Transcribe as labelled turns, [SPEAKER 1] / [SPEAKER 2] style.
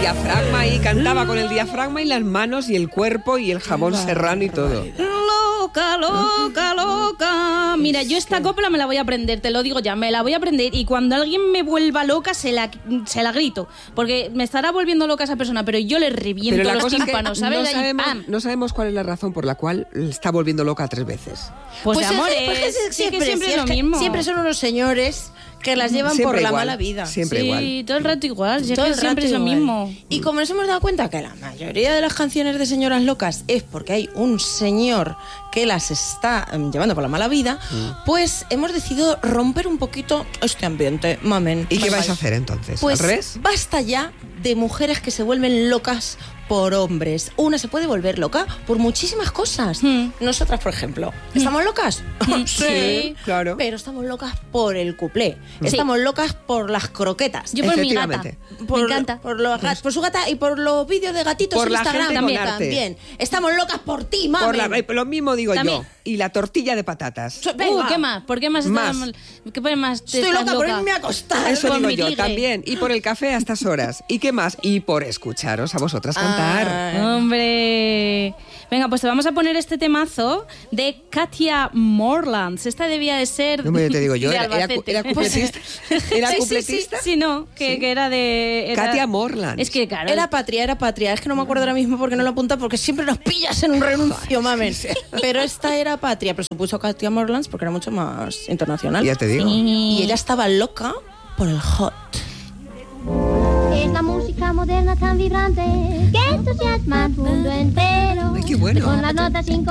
[SPEAKER 1] diafragma y cantaba con el diafragma y las manos y el cuerpo y el jamón serrano y todo.
[SPEAKER 2] Loca, loca, loca. Mira, yo esta copla me la voy a aprender, te lo digo ya, me la voy a aprender y cuando alguien me vuelva loca se la grito, porque me estará volviendo loca esa persona, pero yo le reviento
[SPEAKER 1] Pero la
[SPEAKER 2] los
[SPEAKER 1] cosa es que
[SPEAKER 2] tímpanos, ¿sabes?
[SPEAKER 1] no sabemos cuál es la razón por la cual le está volviendo loca 3 veces.
[SPEAKER 2] Pues
[SPEAKER 3] amor,
[SPEAKER 2] siempre es lo mismo.
[SPEAKER 3] Siempre son unos señores que las llevan
[SPEAKER 1] Siempre
[SPEAKER 3] por la
[SPEAKER 1] igual,
[SPEAKER 3] mala vida.
[SPEAKER 1] Siempre
[SPEAKER 2] sí,
[SPEAKER 1] igual.
[SPEAKER 2] todo el rato igual,
[SPEAKER 3] Todo el
[SPEAKER 2] siempre
[SPEAKER 3] rato
[SPEAKER 2] es lo
[SPEAKER 3] igual.
[SPEAKER 2] mismo.
[SPEAKER 3] Y como nos hemos dado cuenta que la mayoría de las canciones de señoras locas es porque hay un señor que las está llevando por la mala vida, pues hemos decidido romper un poquito este ambiente, mamen.
[SPEAKER 1] ¿Y qué vais a hacer entonces?
[SPEAKER 3] Pues
[SPEAKER 1] ¿Al revés?
[SPEAKER 3] basta ya de mujeres que se vuelven locas por hombres. Una se puede volver loca por muchísimas cosas. Nosotras, por ejemplo, ¿estamos locas?
[SPEAKER 1] Sí, claro.
[SPEAKER 3] Pero estamos locas por el cuplé.
[SPEAKER 2] Sí.
[SPEAKER 3] Estamos locas por las croquetas.
[SPEAKER 2] Yo por mi gata,
[SPEAKER 1] Efectivamente.
[SPEAKER 2] me encanta.
[SPEAKER 3] Por su gata y por los vídeos de gatitos
[SPEAKER 1] Por
[SPEAKER 3] en
[SPEAKER 1] la
[SPEAKER 3] Instagram
[SPEAKER 1] gente con
[SPEAKER 3] también.
[SPEAKER 1] arte.
[SPEAKER 3] Estamos locas por ti, mami.
[SPEAKER 1] Lo mismo digo
[SPEAKER 2] También.
[SPEAKER 1] yo. Y la tortilla de patatas.
[SPEAKER 3] Venga.
[SPEAKER 2] ¿Qué más? ¿Por qué más?
[SPEAKER 1] Más.
[SPEAKER 2] ¿Qué más?
[SPEAKER 3] Estoy loca por irme a acostar.
[SPEAKER 1] Eso
[SPEAKER 2] con
[SPEAKER 1] digo
[SPEAKER 2] mi
[SPEAKER 1] yo
[SPEAKER 2] tigre.
[SPEAKER 1] también. Y por el café a estas horas. ¿Y qué más? Y por escucharos a vosotras cantar.
[SPEAKER 2] ¡Hombre! Venga, pues te vamos a poner este temazo de Katia Morlands. Esta debía de ser
[SPEAKER 1] No me te digo yo,
[SPEAKER 2] de
[SPEAKER 1] era
[SPEAKER 2] Albacete.
[SPEAKER 1] cupletista. ¿Era
[SPEAKER 2] Sí,
[SPEAKER 1] cupletista?
[SPEAKER 2] Sí, no, que era de...
[SPEAKER 1] Katia Morlands.
[SPEAKER 2] Es que, claro...
[SPEAKER 3] Era patria. Es que no me acuerdo ahora mismo porque no lo apunta, porque siempre nos pillas en un renuncio, mamen. Pero esta era patria, pero supuso Katia Morlands porque era mucho más internacional.
[SPEAKER 1] Ya te digo.
[SPEAKER 3] Y ella estaba loca por el hot.
[SPEAKER 4] Es la música moderna tan vibrante que entusiasma al mundo entero.
[SPEAKER 1] Ay, qué bueno.
[SPEAKER 4] Con las notas